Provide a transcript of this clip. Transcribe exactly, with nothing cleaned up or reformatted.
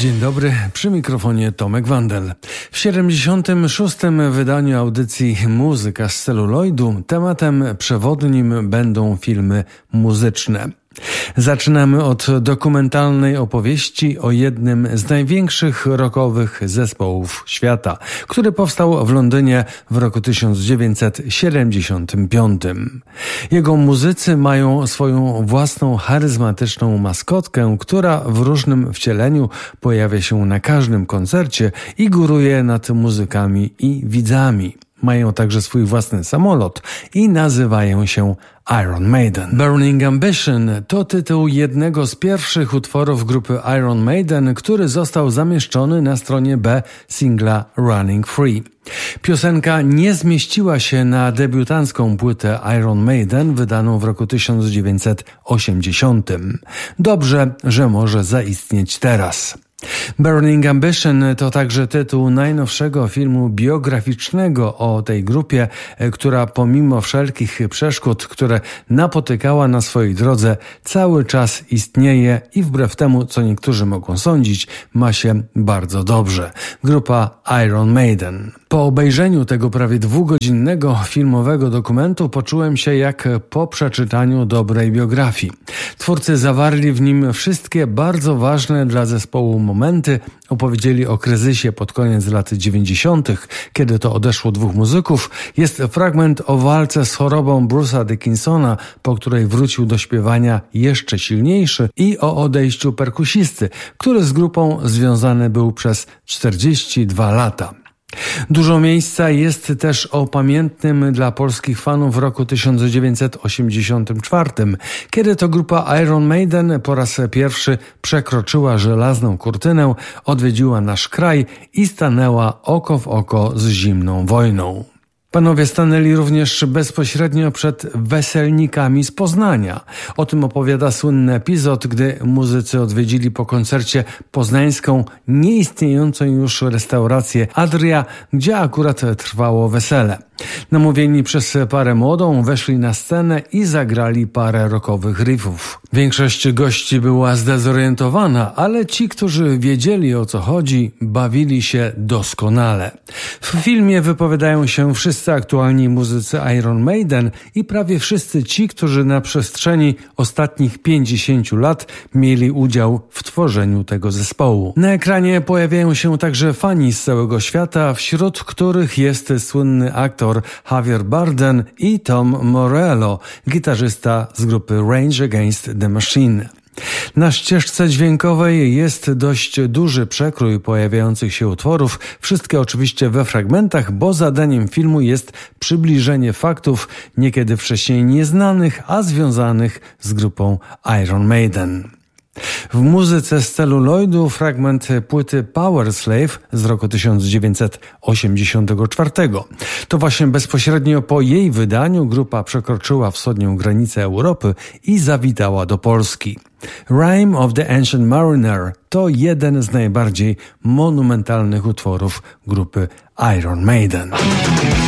Dzień dobry, przy mikrofonie Tomek Wandel. W siedemdziesiątym szóstym wydaniu audycji Muzyka z celuloidu tematem przewodnim będą filmy muzyczne. Zaczynamy od dokumentalnej opowieści o jednym z największych rockowych zespołów świata, który powstał w Londynie w roku tysiąc dziewięćset siedemdziesiątym piątym. Jego muzycy mają swoją własną charyzmatyczną maskotkę, która w różnym wcieleniu pojawia się na każdym koncercie i góruje nad muzykami i widzami. Mają także swój własny samolot i nazywają się Iron Maiden. Burning Ambition to tytuł jednego z pierwszych utworów grupy Iron Maiden, który został zamieszczony na stronie B singla Running Free. Piosenka nie zmieściła się na debiutancką płytę Iron Maiden wydaną w roku tysiąc dziewięćset osiemdziesiątym. Dobrze, że może zaistnieć teraz. Burning Ambition to także tytuł najnowszego filmu biograficznego o tej grupie, która pomimo wszelkich przeszkód, które napotykała na swojej drodze, cały czas istnieje i wbrew temu, co niektórzy mogą sądzić, ma się bardzo dobrze. Grupa Iron Maiden. Po obejrzeniu tego prawie dwugodzinnego filmowego dokumentu poczułem się jak po przeczytaniu dobrej biografii. Twórcy zawarli w nim wszystkie bardzo ważne dla zespołu momenty, opowiedzieli o kryzysie pod koniec lat dziewięćdziesiątych, kiedy to odeszło dwóch muzyków. Jest fragment o walce z chorobą Bruce'a Dickinsona, po której wrócił do śpiewania jeszcze silniejszy, i o odejściu perkusisty, który z grupą związany był przez czterdzieści dwa lata. Dużo miejsca jest też o pamiętnym dla polskich fanów roku tysiąc dziewięćset osiemdziesiątym czwartym, kiedy to grupa Iron Maiden po raz pierwszy przekroczyła żelazną kurtynę, odwiedziła nasz kraj i stanęła oko w oko z zimną wojną. Panowie stanęli również bezpośrednio przed weselnikami z Poznania. O tym opowiada słynny epizod, gdy muzycy odwiedzili po koncercie poznańską, nieistniejącą już restaurację Adria, gdzie akurat trwało wesele. Namówieni przez parę młodą weszli na scenę i zagrali parę rockowych riffów. Większość gości była zdezorientowana, ale ci, którzy wiedzieli, o co chodzi, bawili się doskonale. W filmie wypowiadają się wszyscy aktualni muzycy Iron Maiden i prawie wszyscy ci, którzy na przestrzeni ostatnich pięćdziesięciu lat mieli udział w tworzeniu tego zespołu. Na ekranie pojawiają się także fani z całego świata, wśród których jest słynny aktor Javier Bardem i Tom Morello, gitarzysta z grupy Rage Against the Machine. Na ścieżce dźwiękowej jest dość duży przekrój pojawiających się utworów, wszystkie oczywiście we fragmentach, bo zadaniem filmu jest przybliżenie faktów niekiedy wcześniej nieznanych, a związanych z grupą Iron Maiden. W muzyce z celuloidu fragment płyty Power Slave z roku tysiąc dziewięćset osiemdziesiątego czwartego. To właśnie bezpośrednio po jej wydaniu grupa przekroczyła wschodnią granicę Europy i zawitała do Polski. Rime of the Ancient Mariner to jeden z najbardziej monumentalnych utworów grupy Iron Maiden.